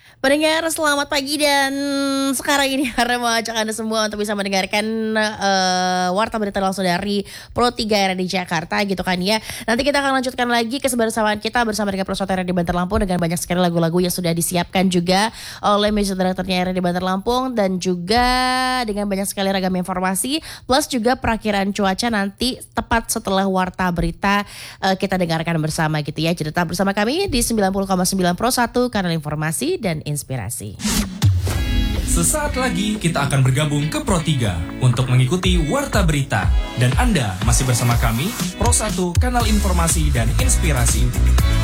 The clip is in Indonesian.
Pendengar, selamat pagi dan sekarang ini karena mau ajak Anda semua untuk bisa mendengarkan Warta Berita langsung dari Pro 3 RRI Jakarta gitu kan ya. Nanti kita akan lanjutkan lagi kebersamaan kita bersama dengan Pro 1 RRI Bantar Lampung dengan banyak sekali lagu-lagu yang sudah disiapkan juga oleh Music Directornya RRI Bantar Lampung dan juga dengan banyak sekali ragam informasi plus juga perakiraan cuaca nanti tepat setelah Warta Berita kita dengarkan bersama gitu ya. Jadi tetap bersama kami di 90,9 Pro 1 kanal informasi dan inspirasi. Sesaat lagi kita akan bergabung ke Pro 3 untuk mengikuti Warta Berita. Dan Anda masih bersama kami, Pro 1 kanal informasi dan inspirasi.